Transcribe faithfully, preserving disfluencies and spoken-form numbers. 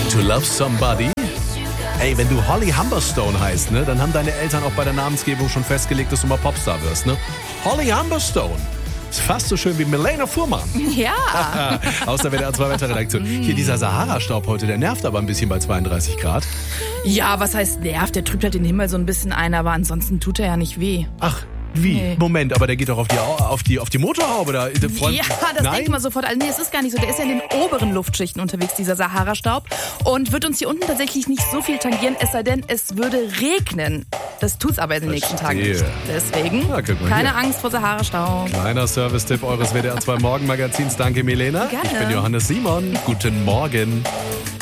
To Love Somebody. Ey, wenn du Holly Humberstone heißt, ne, dann haben deine Eltern auch bei der Namensgebung schon festgelegt, dass du mal Popstar wirst, ne? Holly Humberstone. Ist fast so schön wie Milena Fuhrmann. Ja. Aus der W D R zwei Wetterredaktion. Hier dieser Sahara-Staub heute, der nervt aber ein bisschen bei zweiunddreißig Grad. Ja, was heißt nervt? Der trübt halt den Himmel so ein bisschen ein, aber ansonsten tut er ja nicht weh. Ach, wie? Nee. Moment, aber der geht doch auf die, auf die, auf die Motorhaube da. Der Freund, Ja, das Nein? denkt man sofort. Also, nee, es ist gar nicht so. Der ist ja in den oberen Luftschichten unterwegs, dieser Sahara-Staub. Und wird uns hier unten tatsächlich nicht so viel tangieren, es sei denn, es würde regnen. Das tut's aber in den nächsten Tagen nicht. Deswegen, Na, guck mal keine hier. Angst vor Sahara-Staub. Kleiner Service-Tipp eures W D R zwei Morgenmagazins. Danke, Milena. Gerne. Ich bin Johannes Simon. Guten Morgen.